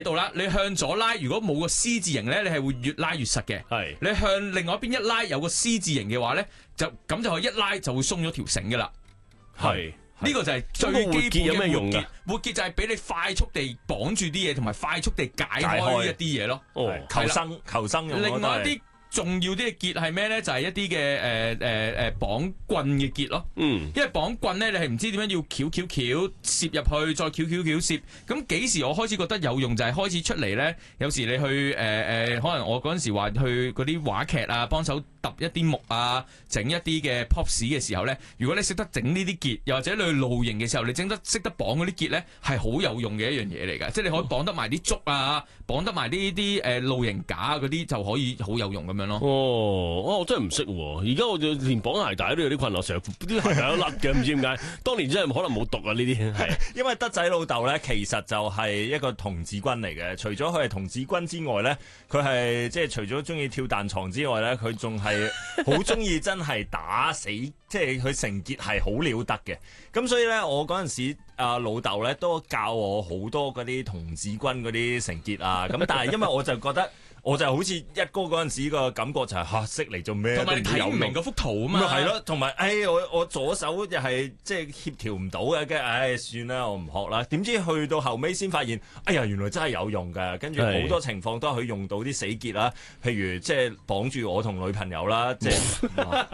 度啦，你向左拉，如果冇個 C 字形咧，你係會越拉越實嘅。 係你向另外一邊一拉，有個 C 字形嘅話咧，就可以一拉就會鬆咗條繩噶啦。 係呢個就係最基本嘅活結。活結就係俾你快速地綁住啲嘢，同埋快速地解開一啲嘢咯。 哦， 求生用。 另外一啲重要啲嘅結係咩咧？就係一啲嘅綁棍嘅結咯。因為綁棍咧，你係唔知點樣要翹攝入去，再翹攝。咁幾時我開始覺得有用？就係開始出嚟咧。有時你去可能我嗰陣時話去嗰啲話劇啊，幫手揼一啲木啊，整一啲嘅 pops 嘅時候咧，如果你識得整呢啲結，又或者你去露營嘅時候，你識得綁嗰啲結咧，係好有用嘅一樣嘢嚟㗎。即係你可以綁得埋啲竹啊，綁得埋呢啲露營架嗰啲，就可以好有用咁樣咯。 我真係唔識喎。而家我就連綁鞋帶都有啲困難，成日啲鞋帶都甩嘅，唔知點解。當年真係可能冇讀啊呢啲。係因為德仔老豆咧，其實就係一個童子軍嚟嘅。除咗佢係童子軍之外咧，佢係即係除咗中意跳彈床之外咧，佢仲係好中意真係打死，即係佢成結係好了得嘅。咁所以咧，我嗰陣時老豆咧都教我好多嗰啲童子軍嗰啲成結啊。咁但係因為我就覺得。我就好似一哥嗰陣時個感覺就係識嚟做咩？ 同埋你睇唔明嗰幅圖啊嘛。 係咯，同埋我左手又係即係協調唔到嘅，跟住算啦，我唔學啦。點知去到後尾先發現，原來真係有用㗎。跟住好多情況都係佢用到啲死結啦，譬如即係綁住我同女朋友啦，即係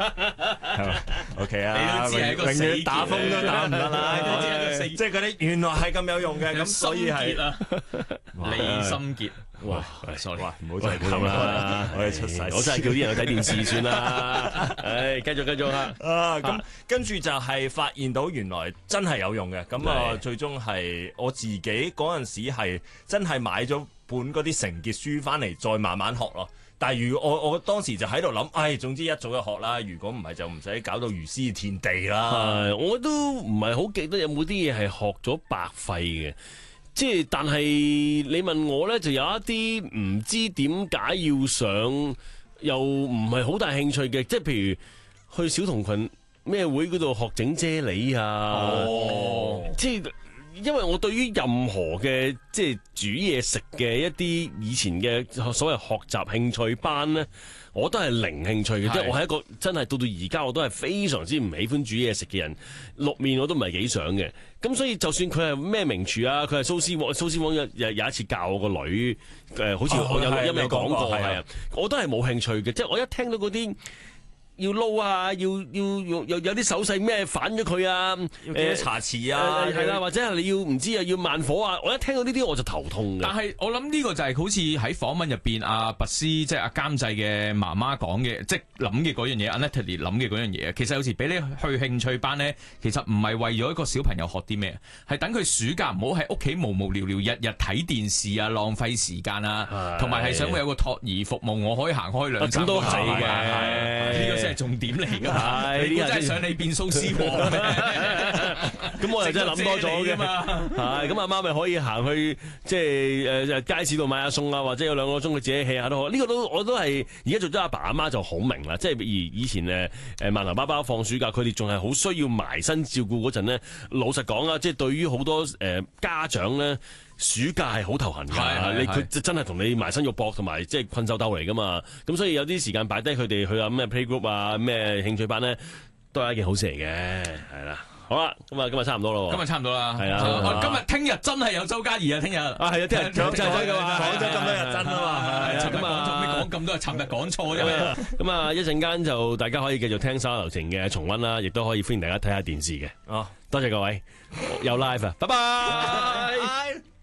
OK 啊， 你都知係一個死結， 永遠打風都打唔得啦。即係嗰啲原來係咁有用嘅，咁所以係離心結。 哇 ，sorry， 唔好再咁啦，我哋出世， 我真係叫啲人去睇電視算啦。繼續嚇。 咁跟住就係發現到原來真係有用嘅，咁最終係我自己嗰陣時係真係買咗本嗰啲成結書翻嚟，再慢慢學咯。但係如果我當時就喺度諗，總之一早就學啦。如果唔係就唔使搞到如斯遍地啦。 我都唔係好記得有冇啲嘢係學咗白費嘅。即係，但係你問我咧，就有一啲唔知點解要上，又唔係好大興趣嘅。即係譬如去小童群咩會嗰度學整啫喱啊。即係因為我對於任何嘅即係煮嘢食嘅一啲以前嘅所謂學習興趣班咧，我都係零興趣嘅。即係我係一個真係到而家我都係非常之唔喜歡煮嘢食嘅人，落麵我都唔係幾想嘅。咁所以就算佢係咩名廚啊，佢係蘇斯王有一次教我個女，好似我有講過係啊，我都係冇興趣嘅。即係我一聽到嗰啲要撈啊，要有啲手勢咩反咗佢啊， 茶匙啊， 係啦，或者係你要唔知啊，要慢火啊，我一聽到呢啲我就頭痛嘅。 但係我諗呢個就係好似喺訪問入邊阿拔斯即係阿監製嘅媽媽講嘅，即係諗嘅嗰樣嘢 Natalie 諗嘅嗰樣嘢。其實有時俾你去興趣班咧，其實唔係為咗一個小朋友學啲咩，係等佢暑假唔好喺屋企無聊日日睇電視啊，浪費時間啊，同埋係想會有個托兒服務，我可以行開2-3個仔嘅。呢個係重點嚟㗎嘛，你真係想你變蘇斯王咩？ 咁我又真係諗多咗嘅嘛。係咁，阿媽咪可以行去即係街市度買下餸啊，或者有2個鐘佢自己 hea 下都好。呢個我都係而家做咗阿爸阿媽就好明啦。即係以前萬能爸爸放暑假，佢哋仲係好需要埋身照顧嗰陣咧。老實講啊，即係對於好多家長咧。暑假係好頭痕㗎，佢真係同你埋身肉搏，同埋即係困獸鬥嚟㗎嘛。咁所以有啲時間擺低佢哋去咩 playgroup 啊，咩興趣班咧，都係一件好事嚟嘅，係啦。好啦，咁啊今日差唔多咯。 今日差唔多啦， 係啊。 聽日真係有周嘉怡啊！聽日係啊，聽日真係㗎嘛， 講咗咁多日真啊嘛。 咁啊，講咁多，尋日講錯啫。 咁啊，一陣間就大家可以繼續聽《沙流情》嘅重溫啦，亦都可以歡迎大家睇下電視嘅。多謝各位，有 live 啊，拜拜。